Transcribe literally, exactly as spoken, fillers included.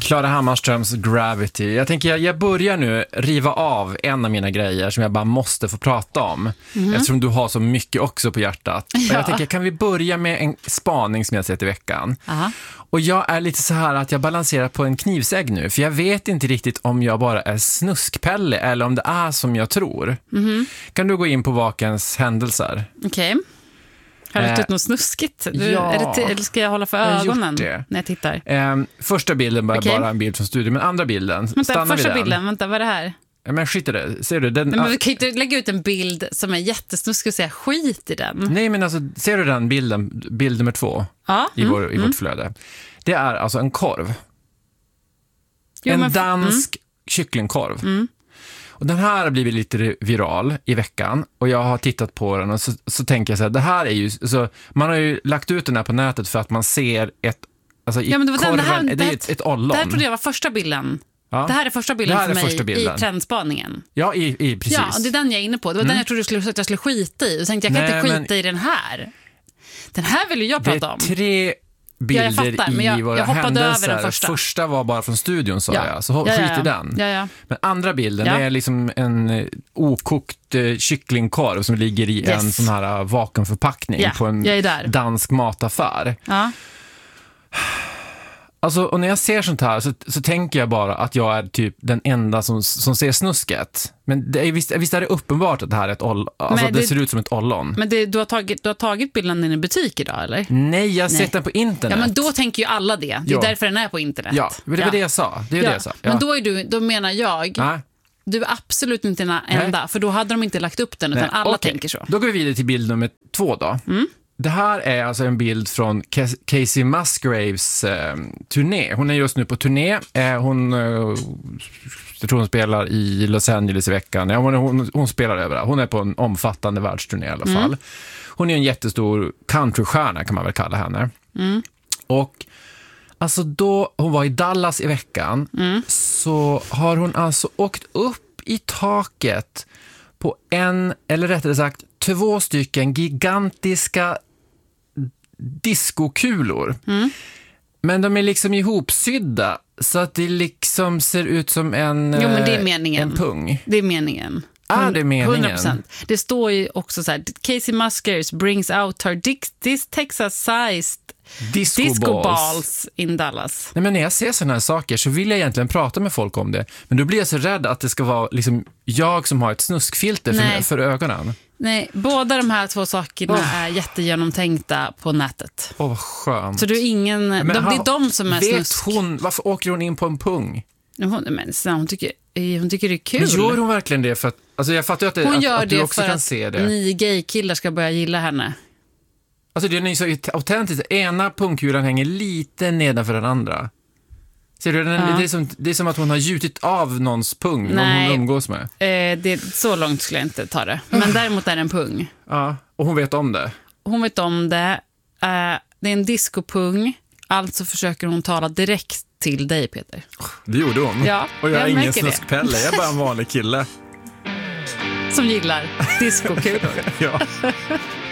Klara Hammarströms Gravity. Jag tänker jag, jag börjar nu riva av en av mina grejer som jag bara måste få prata om. Mm. Eftersom du har så mycket också på hjärtat. Ja. Jag tänker, kan vi börja med en spaning som jag sett i veckan? Aha. Och jag är lite så här att jag balanserar på en knivsägg nu. För jag vet inte riktigt om jag bara är snuskpelle eller om det är som jag tror. Mm. Kan du gå in på vakens händelser? Okej. Okay. Har du gjort något snuskigt? Du, ja, är det t- eller ska jag hålla för ögonen när jag tittar? Eh, första bilden var okay. bara en bild från studion, men andra bilden, vänta, stannar första vid den. bilden, vänta, vad är det här? Ja, men skit i det, ser du? Den, Nej, men vi kan inte lägga ut en bild som är jättesnuskig och säga skit i den. Nej, men alltså, ser du den bilden, bild nummer två ja. i, vår, mm. i vårt flöde? Det är alltså en korv. Jo, en men, dansk mm. kycklingkorv. Mm. Och den här har blivit lite viral i veckan och jag har tittat på den och så, så tänker jag så här, det här är ju så, man har ju lagt ut den här på nätet för att man ser ett alltså i ja, men det var korven, den, det här, det är det här, ett, ett ollon. Det här trodde jag var första bilden. Ja. Det här är första bilden är för mig första bilden. I trendspaningen. Ja, i, i, precis. Ja, och det är den jag är inne på. Det var mm. den jag trodde jag skulle, att jag skulle skita i. Och tänkte jag kan Nej, inte skita men... i den här. Den här vill ju jag prata om. Det är tre bilder ja, jag fattar, i jag, våra jag händelser. Över den första. första var bara från studion, sa ja. jag. Så ja, skit ja. i den. Ja, ja. Men andra bilden, ja. det är liksom en okokt uh, kycklingkorv som ligger i yes. en sån här uh, vakuumförpackning ja. på en dansk mataffär. Ja. Alltså, och när jag ser sånt här så, så tänker jag bara att jag är typ den enda som, som ser snusket. Men det är, visst, visst är det uppenbart att det här är ett ollon. Alltså, det, det ser ut som ett ollon. Men det, du, har tagit, du har tagit bilden i en butik idag, eller? Nej, jag har Nej. sett den på internet. Ja, men då tänker ju alla det. Det är ja. därför den är på internet. Ja, det var ja. det jag sa. Det är ja. det jag sa. Ja. Men då, är du, då menar jag... Nej. Du är absolut inte den enda, Nej. för då hade de inte lagt upp den, utan Nej. alla okay. tänker så. Då går vi vidare till bild nummer två då. Mm. Det här är alltså en bild från Casey Musgraves eh, turné. Hon är just nu på turné. Eh, hon, eh, jag tror hon spelar i Los Angeles i veckan. Ja, hon, hon, hon spelar överallt. Hon är på en omfattande världsturné i alla fall. Mm. Hon är en jättestor countrystjärna kan man väl kalla henne. Mm. Och alltså då hon var i Dallas i veckan mm. så har hon alltså åkt upp i taket på en, eller rättare sagt två stycken gigantiska diskokulor. Mm. Men de är liksom ihopsydda så att det liksom ser ut som en, jo, men det är meningen. en pung. Det är meningen. Ah, det är meningen. hundra procent. Det står ju också så här: Casey Musgraves brings out her this Texas-sized disco, disco balls. balls in Dallas. Nej, men när jag ser såna här saker så vill jag egentligen prata med folk om det. Men då blir jag så rädd att det ska vara liksom jag som har ett snuskfilter för, för ögonen. Nej, båda de här två sakerna oh. är jättegenomtänkta på nätet. Åh, oh, vad skönt. Så du är ingen... Men, de, det är de som är vet snusk. Hon, varför åker hon in på en pung? Hon, men, hon, tycker, hon tycker det är kul. Men gör hon verkligen det? För att, alltså jag fattar att, det, hon att, gör att du det också för kan att se det. Ni gaykillar ska börja gilla henne. Alltså det är så autentiskt. Ena pungkulan hänger lite nedanför den andra. Ser du, den, ja. det, är som, det är som att hon har gjutit av någons pung. Nej, hon umgås med. Eh, det, så långt skulle jag inte ta det. Men däremot är det en pung. Ja, och hon vet om det. Hon vet om det. Eh, det är en discopung. Alltså försöker hon tala direkt till dig, Peter. Det gjorde hon. Ja, och jag, jag är ingen snuskpelle. Det. Jag är bara en vanlig kille. Som gillar discokulor. Ja.